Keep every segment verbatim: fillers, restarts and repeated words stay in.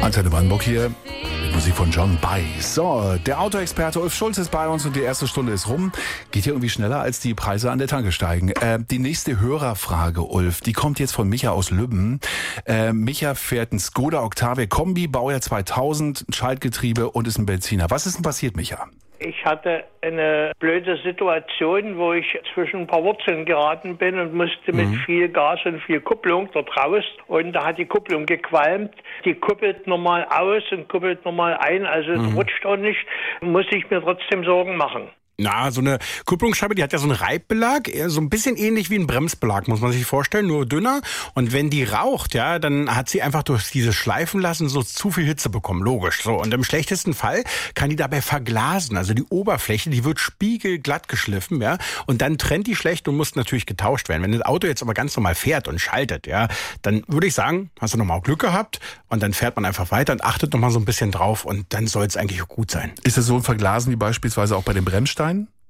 Antenne Brandenburg hier. Mit Musik von John Baez. So, der Autoexperte Ulf Schulz ist bei uns und die erste Stunde ist rum. Geht hier irgendwie schneller, als die Preise an der Tanke steigen. Äh, die nächste Hörerfrage, Ulf, die kommt jetzt von Micha aus Lübben. Äh, Micha fährt ein Skoda Octavia Kombi, Baujahr zweitausend, ein Schaltgetriebe und ist ein Benziner. Was ist denn passiert, Micha? Ich hatte eine blöde Situation, wo ich zwischen ein paar Wurzeln geraten bin und musste mit mhm. viel Gas und viel Kupplung dort raus. Und da hat die Kupplung gequalmt. Die kuppelt normal aus und kuppelt normal ein. Also es mhm. rutscht auch nicht. Muss ich mir trotzdem Sorgen machen. Na, so eine Kupplungsscheibe, die hat ja so einen Reibbelag, eher so ein bisschen ähnlich wie ein Bremsbelag, muss man sich vorstellen, nur dünner. Und wenn die raucht, ja, dann hat sie einfach durch dieses Schleifenlassen so zu viel Hitze bekommen, logisch. So, und im schlechtesten Fall kann die dabei verglasen, also die Oberfläche, die wird spiegelglatt geschliffen, ja, und dann trennt die schlecht und muss natürlich getauscht werden. Wenn das Auto jetzt aber ganz normal fährt und schaltet, ja, dann würde ich sagen, hast du nochmal Glück gehabt und dann fährt man einfach weiter und achtet nochmal so ein bisschen drauf und dann soll es eigentlich auch gut sein. Ist das so ein Verglasen wie beispielsweise auch bei den Bremssteinen?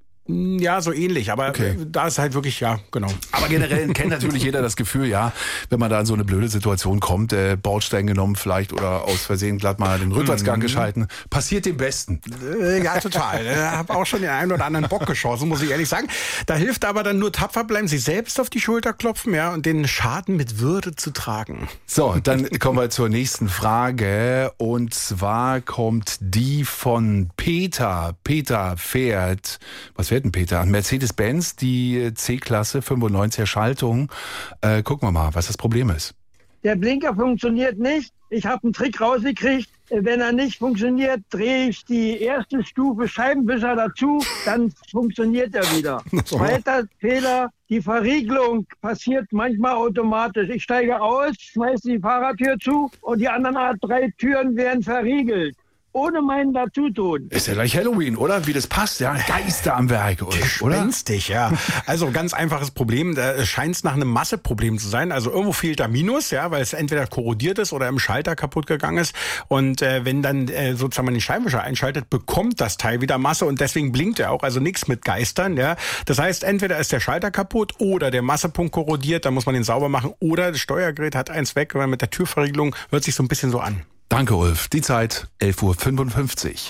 Ja, so ähnlich, aber okay. Da ist halt wirklich, ja, genau. Aber generell kennt natürlich jeder das Gefühl, ja, wenn man da in so eine blöde Situation kommt, äh, Bordstein genommen vielleicht oder aus Versehen glatt mal den Rückwärtsgang mhm. geschalten, passiert dem Besten. Äh, ja, total. Ich habe auch schon den einen oder anderen Bock geschossen, muss ich ehrlich sagen. Da hilft aber dann nur tapfer bleiben, sich selbst auf die Schulter klopfen, ja, und den Schaden mit Würde zu tragen. So, dann kommen wir zur nächsten Frage und zwar kommt die von Peter. Peter fährt, was fährt denn Peter? Mercedes-Benz, die C-Klasse, fünfundneunziger Schaltung. Äh, gucken wir mal, was das Problem ist. Der Blinker funktioniert nicht. Ich habe einen Trick rausgekriegt. Wenn er nicht funktioniert, drehe ich die erste Stufe Scheibenwischer dazu, dann funktioniert er wieder. So. Zweiter Fehler, die Verriegelung passiert manchmal automatisch. Ich steige aus, schmeiße die Fahrertür zu und die anderen drei Türen werden verriegelt. Ohne mein Dazutun. Ist ja gleich Halloween, oder? Wie das passt, ja. Geister am Werk, oder? Gespenstig, ja. Also ganz einfaches Problem. Da scheint es nach einem Masseproblem zu sein. Also irgendwo fehlt da Minus, ja, weil es entweder korrodiert ist oder im Schalter kaputt gegangen ist. Und äh, wenn dann äh, sozusagen man den Scheibenwischer einschaltet, bekommt das Teil wieder Masse und deswegen blinkt er auch. Also nichts mit Geistern, ja. Das heißt, entweder ist der Schalter kaputt oder der Massepunkt korrodiert, dann muss man den sauber machen. Oder das Steuergerät hat eins weg, weil mit der Türverriegelung hört sich so ein bisschen so an. Danke, Ulf. Die Zeit, elf Uhr fünfundfünfzig.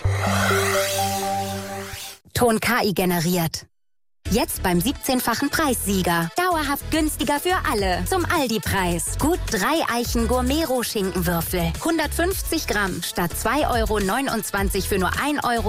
Ton K I generiert. Jetzt beim siebzehnfachen Preissieger. Dauerhaft günstiger für alle. Zum Aldi-Preis. Gut drei Eichen Gourmet-Roh-Schinkenwürfel. hundertfünfzig Gramm statt zwei Euro neunundzwanzig für nur ein Euro.